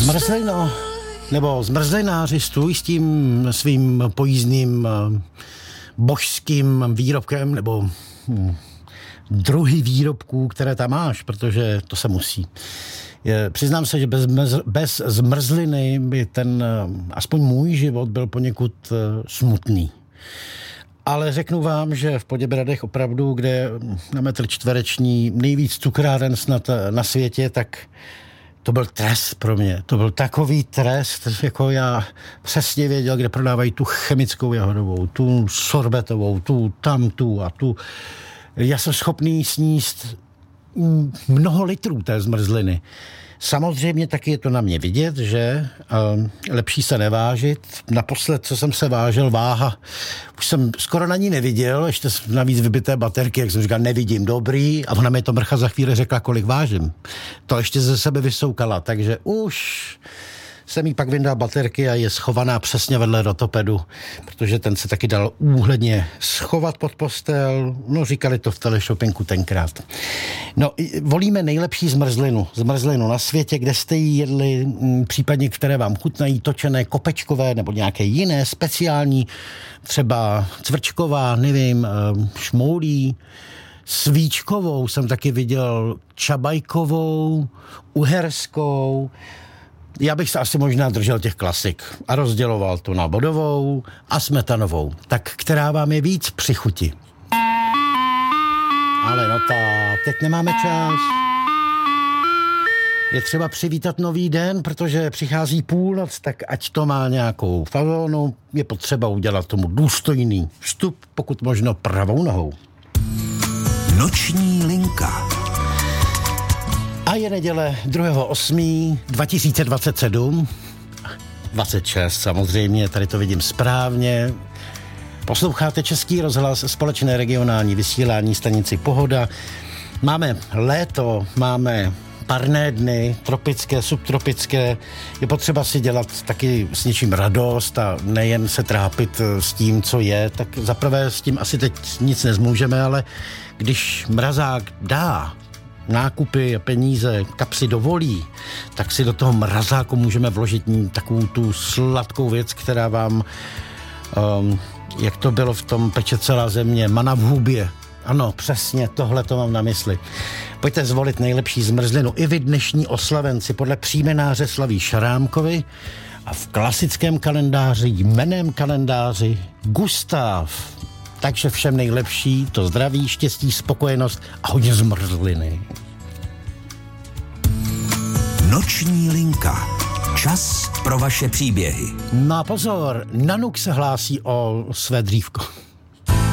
Zmrzlino, nebo zmrzlináři stůj s tím svým pojízdným božským výrobkem, nebo druhy výrobků, které tam máš, protože to se musí. Přiznám se, že bez zmrzliny by ten, aspoň můj život byl poněkud smutný. Ale řeknu vám, že v Poděbradech opravdu, kde na metr čtvereční nejvíc cukráren snad na světě, tak to byl trest pro mě. To byl takový trest, jako já přesně věděl, kde prodávají tu chemickou jahodovou, tu sorbetovou, tu a tu. Já jsem schopný sníst mnoho litrů té zmrzliny. Samozřejmě taky je to na mě vidět, že lepší se nevážit. Naposled, co jsem se vážil, váha, už jsem skoro na ní neviděl, ještě navíc vybité baterky, jak jsem říkal, nevidím, dobrý, a ona mi to mrcha za chvíli řekla, kolik vážím. To ještě ze sebe vysoukala, takže už jsem jí pak vyndal baterky a je schovaná přesně vedle rotopedu, protože ten se taky dal úhledně schovat pod postel. No, říkali to v teleshopinku tenkrát. No, volíme nejlepší zmrzlinu na světě, kde jste jí jedli, případně které vám chutnají, točené, kopečkové nebo nějaké jiné, speciální, třeba cvrčková, nevím, šmoulí, svíčkovou jsem taky viděl, čabajkovou, uherskou. Já bych se asi možná držel těch klasik a rozděloval to na bodovou a smetanovou. Tak která vám je víc při chuti? Ale no tak, teď nemáme čas. Je třeba přivítat nový den, protože přichází půlnoc, tak ať to má nějakou fazonu, je potřeba udělat tomu důstojný vstup, pokud možno pravou nohou. Noční linka. A je neděle 2.8.2027, 26 samozřejmě, tady to vidím správně. Posloucháte Český rozhlas, společné regionální vysílání stanici Pohoda. Máme léto, máme parné dny, tropické, subtropické. Je potřeba si dělat taky s něčím radost a nejen se trápit s tím, co je. Tak zaprvé s tím asi teď nic nezmůžeme, ale když mrazák dá nákupy a peníze, kapsy dovolí, tak si do toho mrazáku můžeme vložit takovou tu sladkou věc, která vám, jak to bylo v tom Peče celá země, mana v hubě. Ano, přesně, tohle to mám na mysli. Pojďte zvolit nejlepší zmrzlinu. I vy dnešní oslavenci podle příjmenáře slaví Šarámkovi a v klasickém kalendáři, jménem kalendáři Gustav. Takže všem nejlepší, to zdraví, štěstí, spokojenost a hodně zmrzliny. Noční linka. Čas pro vaše příběhy. No a pozor, Nanuk se hlásí o své dřívko.